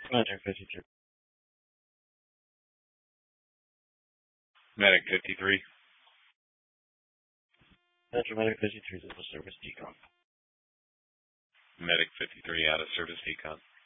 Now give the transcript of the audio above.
Commander 53. Medic 53. Metro Medic 53 is out of service decon. Medic 53 out of service decon.